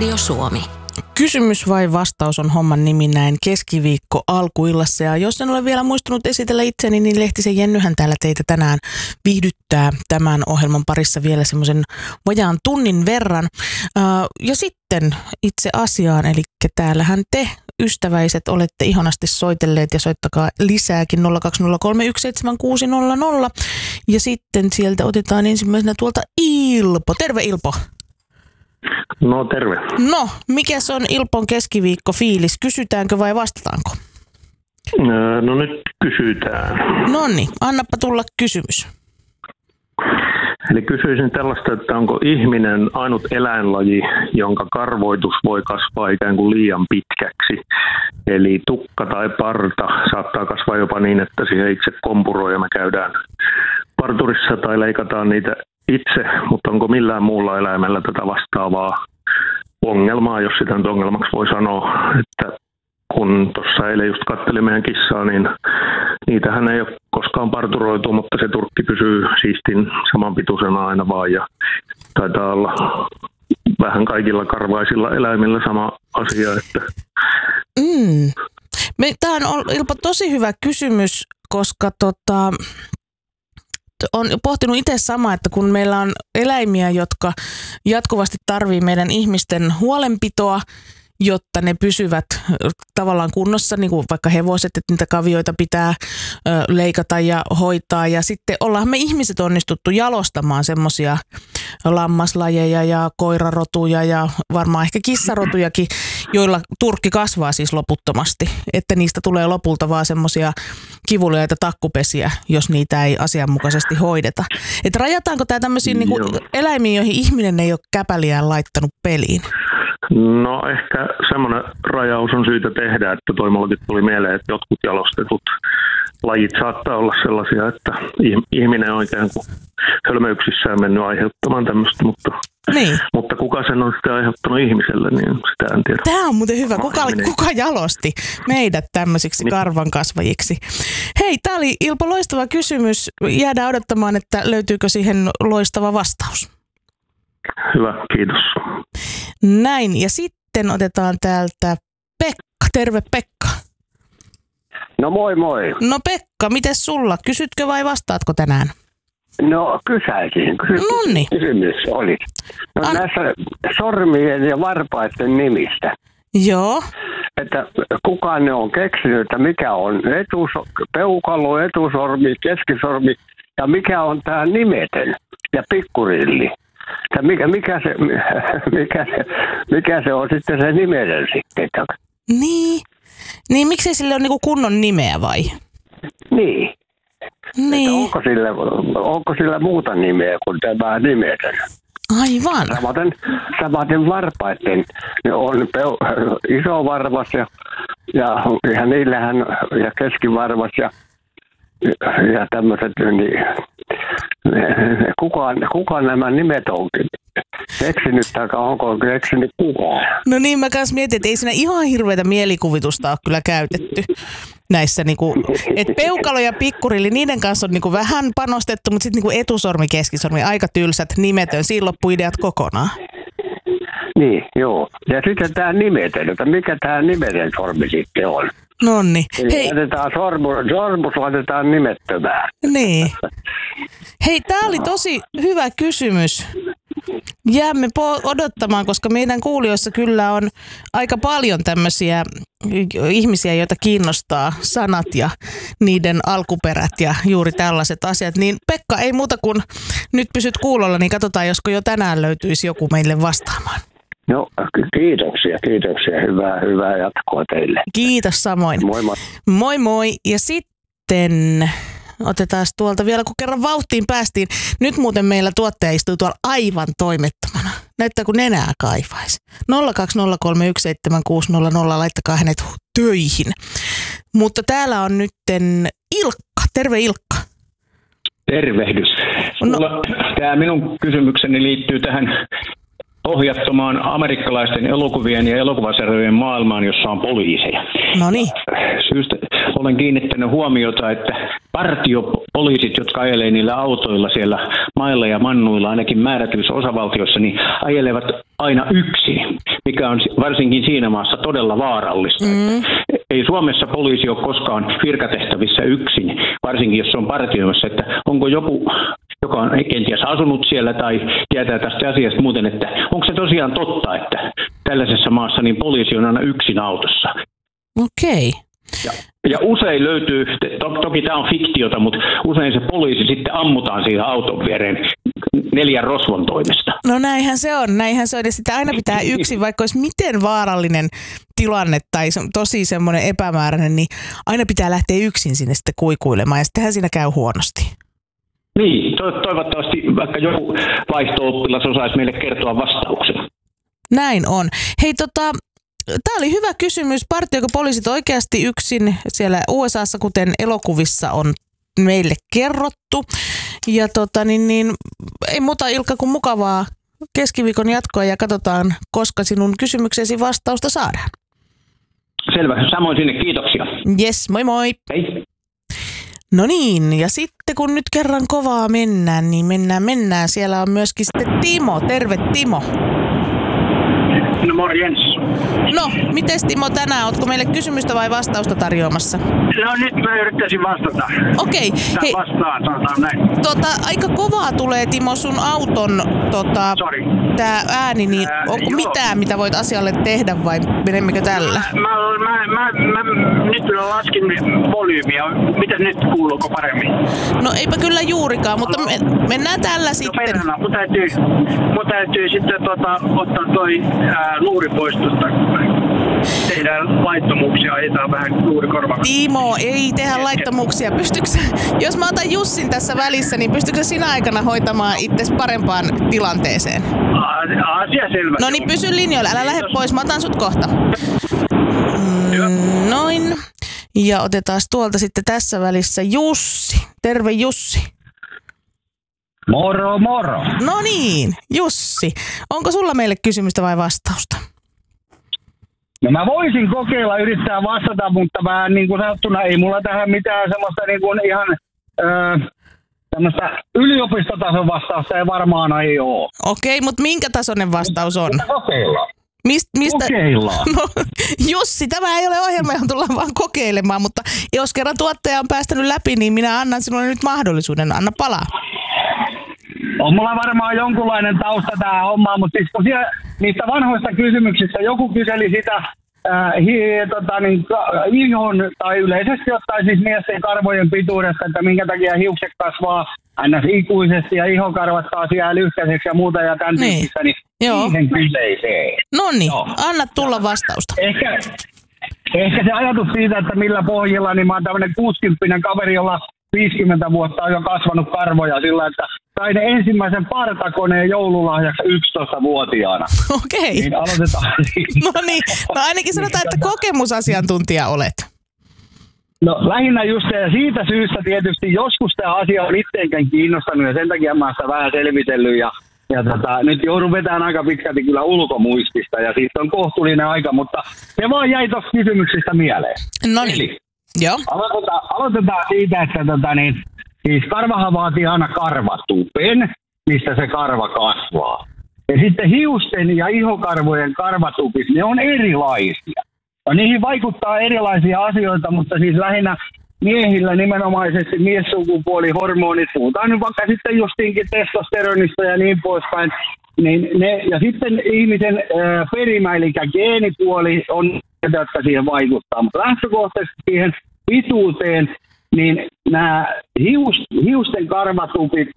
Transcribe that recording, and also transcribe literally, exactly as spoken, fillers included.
Radio Suomi. Kysymys vai vastaus on homman nimi näin keskiviikko alkuillassa. Ja jos en ole vielä muistunut esitellä itseni, niin Lehtisen Jennyhän täällä teitä tänään viihdyttää tämän ohjelman parissa vielä semmoisen vajaan tunnin verran. Ja sitten itse asiaan, eli täällähän te ystäväiset olette ihanasti soitelleet ja soittakaa lisääkin nolla kaksi nolla kolme yksi seitsemän kuusi nolla nolla. Ja sitten sieltä otetaan ensimmäisenä tuolta Ilpo. Terve Ilpo. No terve. No, mikäs on Ilpon keskiviikko fiilis? Kysytäänkö vai vastataanko? No nyt kysytään. Noniin, annappa tulla kysymys. Eli kysyisin tällaista, että onko ihminen ainut eläinlaji, jonka karvoitus voi kasvaa ikään kuin liian pitkäksi. Eli tukka tai parta saattaa kasvaa jopa niin, että siihen itse kompuroi ja me käydään parturissa tai leikataan niitä itse, mutta onko millään muulla eläimellä tätä vastaavaa ongelmaa, jos sitä nyt ongelmaksi voi sanoa, että kun tuossa eilen just katselin meidän kissaa, niin niitähän ei ole koskaan parturoitu, mutta se turkki pysyy siistin samanpituisena aina vaan ja taitaa olla vähän kaikilla karvaisilla eläimillä sama asia. Että... Mm. Tämä on Ilpo tosi hyvä kysymys, koska tota... on pohtinut itse sama, että kun meillä on eläimiä, jotka jatkuvasti tarvii meidän ihmisten huolenpitoa, jotta ne pysyvät tavallaan kunnossa, niin kuin vaikka hevoset, että niitä kavioita pitää ö, leikata ja hoitaa. Ja sitten ollaan me ihmiset onnistuttu jalostamaan semmoisia lammaslajeja ja koirarotuja ja varmaan ehkä kissarotujakin, joilla turkki kasvaa siis loputtomasti. Että niistä tulee lopulta vaan semmoisia kivuliaita takkupesiä, jos niitä ei asianmukaisesti hoideta. Että rajataanko tämä tämmöisiin niin kuin eläimiin, joihin ihminen ei ole käpäliään laittanut peliin? No ehkä semmoinen rajaus on syytä tehdä, että toimallakin tuli mieleen, että jotkut jalostetut lajit saattaa olla sellaisia, että ihminen on ikään kuin hölmöyksissään mennyt aiheuttamaan tämmöistä, mutta, niin. mutta kuka sen on sitten aiheuttanut ihmiselle, niin sitä en tiedä. Tämä on muuten hyvä. Kuka, kuka jalosti meidät tämmöisiksi niin. karvankasvajiksi? Hei, tämä oli Ilpo loistava kysymys. Jäädään odottamaan, että löytyykö siihen loistava vastaus. Hyvä, kiitos. Näin, ja sitten otetaan täältä Pekka. Terve Pekka. No moi moi. No Pekka, mites sulla? Kysytkö vai vastaatko tänään? No kysäisin. Nonni. Kysymys oli. No An... näissä sormien ja varpaiden nimistä. Joo. Että kuka ne on keksinyt, että mikä on etus, peukalo, etusormi, keskisormi ja mikä on tämä nimetön ja pikkurilli. Mikä, mikä, se, mikä, se, mikä se on sitten se nimetön sitten? Niin. Niin miksei sille ole niinku kunnon nimeä vai? Niin. Niin. Onko sillä, onko sillä muuta nimeä kuin tämä nimetön? Aivan. Samaten, samaten varpaiden ne on peu, iso varvas ja, ja, ja niillähän ja keskivarvas ja, ja tämmöiset, niin kuka, kuka nämä nimet onkin keksinyt tai onko keksinyt kukaan? No niin, mä kans mietin, että ei siinä ihan hirveätä mielikuvitusta ole kyllä käytetty näissä, niinku, että peukalo ja pikkurilli, niiden kanssa on niinku vähän panostettu, mutta sitten niinku etusormi, keskisormi, aika tylsät, nimetön, siinä loppu ideat kokonaan. Niin, joo. Ja sitten tämä nimetön, että mikä tämä nimetön sormi sitten on? Nonni. Hei. Laitetaan sormus, sormus laitetaan nimettömään. Niin. Hei, tää oli tosi hyvä kysymys. Jäämme po- odottamaan, koska meidän kuulijoissa kyllä on aika paljon tämmöisiä ihmisiä, joita kiinnostaa sanat ja niiden alkuperät ja juuri tällaiset asiat. Niin Pekka, ei muuta kuin nyt pysyt kuulolla, niin katsotaan, josko jo tänään löytyisi joku meille vastaamaan. No, kiitoksia, kiitoksia. Hyvää, hyvää jatkoa teille. Kiitos samoin. Moi moi. Moi moi. Ja sitten otetaan tuolta vielä, kun kerran vauhtiin päästiin. Nyt muuten meillä tuottaja istuu tuolla aivan toimettomana. Näyttää kuin nenää kaivaisi. nolla kaksi nolla kolme yksi seitsemän kuusi nolla nolla, laittakaa hänet töihin. Mutta täällä on nytten Ilkka. Terve Ilkka. Tervehdys. No. Tämä minun kysymykseni liittyy tähän ohjattomaan amerikkalaisten elokuvien ja elokuvasarjojen maailmaan, jossa on poliiseja. No niin. Syystä olen kiinnittänyt huomiota, että partiopoliisit, jotka ajelee niillä autoilla siellä mailla ja mannuilla, ainakin määrätyissä osavaltioissa, niin ajelevat aina yksin, mikä on varsinkin siinä maassa todella vaarallista. Mm. Ei Suomessa poliisi ole koskaan virkatehtävissä yksin, varsinkin jos se on partioimassa, että onko joku, joka on kenties asunut siellä tai tietää tästä asiasta muuten, että onko se tosiaan totta, että tällaisessa maassa niin poliisi on aina yksin autossa. Okei. Okay. Ja, ja usein löytyy, to, toki tämä on fiktiota, mutta usein se poliisi sitten ammutaan siihen auton viereen neljän rosvon toimesta. No näinhän se on, näinhän se on. Ja sitä aina pitää yksin, vaikka olisi miten vaarallinen tilanne tai tosi semmoinen epämääräinen, niin aina pitää lähteä yksin sinne sitten kuikuilemaan ja sittenhän siinä käy huonosti. Niin, to, toivottavasti vaikka joku vaihto-oppilas osaisi meille kertoa vastauksen. Näin on. Hei tota... Tämä oli hyvä kysymys. Partioiko poliisit oikeasti yksin siellä U S A:ssa, kuten elokuvissa on meille kerrottu? Ja tota, niin, niin, ei muuta Ilkka kuin mukavaa keskiviikon jatkoa ja katsotaan, koska sinun kysymyksesi vastausta saadaan. Selvä. Samoin sinne. Kiitoksia. Jes, moi moi. Hei. No niin, ja sitten kun nyt kerran kovaa mennään, niin mennään, mennään. Siellä on myöskin sitten Timo. Terve Timo. No morjens. No, mites Timo tänään? Ootko meille kysymystä vai vastausta tarjoamassa? No nyt mä yrittäisin vastata. Okei. Okay. Hei. Vastaan, sanotaan näin. Tota, aika kovaa tulee Timo sun auton tota, tää ääni, niin Ää, onko joo. mitään, mitä voit asialle tehdä vai menemmekö tällä? Mä, mä, mä, mä, mä nyt kyllä laskin volyymiä. Mitäs nyt kuuluuko paremmin? No eipä kyllä juurikaan, mutta me, mennään tällä no, sitten. Perhana, mun täytyy, mun täytyy sitten tota, ottaa toi ää, luuri pois tuosta. Tehdään laittomuuksia, ajetaan vähän luuri korvaan. Timo, ei tehdä laittomuuksia. Pystytkö, jos mä otan Jussin tässä välissä, niin pystytkö sinä aikana hoitamaan itsesi parempaan tilanteeseen? Asia selvä. No niin, pysy linjoilla, älä lähde pois, mä otan sut kohta. Mm, noin. Ja otetaan tuolta sitten tässä välissä Jussi. Terve Jussi. Moro, moro. No niin, Jussi. Onko sulla meille kysymystä vai vastausta? No mä voisin kokeilla yrittää vastata, mutta vähän niin kuin sanottuna ei mulla tähän mitään semmoista niin kuin ihan öö, semmoista yliopistotason vastausta ei varmaan ei ole. Okei, mutta minkä tasoinen vastaus on? Mutta kokeillaan. Mist, mistä? Kokeillaan. No, Jussi, tämä ei ole ohjelma, johon tullaan vaan kokeilemaan, mutta jos kerran tuottaja on päästänyt läpi, niin minä annan sinulle nyt mahdollisuuden. Anna palaa. On mulla varmaan jonkunlainen tausta tähän hommaan, mutta siis kun siellä, niistä vanhoista kysymyksistä joku kyseli sitä äh, hi, tota, niin, ihon tai yleisesti ottaen siis miesten karvojen pituudesta, että minkä takia hiukset kasvaa aina ikuisesti ja ihokarvat taas jää lyhkäiseksi ja muuta ja tämän niin. tyyppistä, niin Joo. siihen kyseiseen. Noniin, anna tulla vastausta. Ehkä, ehkä se ajatus siitä, että millä pohjalla, niin mä oon tämmöinen kuusikymppinen kaveri, jolla viisikymmentä vuotta on jo kasvanut karvoja sillä, että sain ensimmäisen partakoneen joululahjaksi yksitoistavuotiaana. Okei. Niin aloitetaan. No niin, no ainakin sanotaan, että kokemusasiantuntija olet. No lähinnä just se, ja siitä syystä tietysti joskus tämä asia on itteenkään kiinnostanut ja sen takia mä sitä vähän selvitellyt ja, ja tota, nyt joudun vetämään aika pitkälti kyllä ulkomuistista ja siitä on kohtuullinen aika, mutta se vaan jäi tuossa kysymyksistä mieleen. No niin, joo. Aloitetaan, aloitetaan siitä, että tota, niin, siis karvahan vaatii aina karvatupen, mistä se karva kasvaa. Ja sitten hiusten ja ihokarvojen karvatupit, ne on erilaisia. Ja niihin vaikuttaa erilaisia asioita, mutta siis lähinnä miehillä nimenomaisesti miessukupuolihormonit, puhutaan nyt vaikka sitten justiinkin testosteronista ja niin poispäin, niin ne, ja sitten ihmisen ää, perimä, eli geenipuoli on niitä, jotka siihen vaikuttaa, mutta lähtökohtaisesti siihen pituuteen, niin nämä hius, hiusten karvatupit